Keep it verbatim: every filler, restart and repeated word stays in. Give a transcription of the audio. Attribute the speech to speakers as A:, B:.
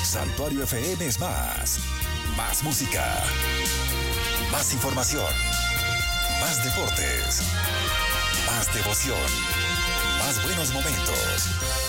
A: Santuario F M es más. Más música. Más información. Más deportes. Más devoción. Más buenos momentos.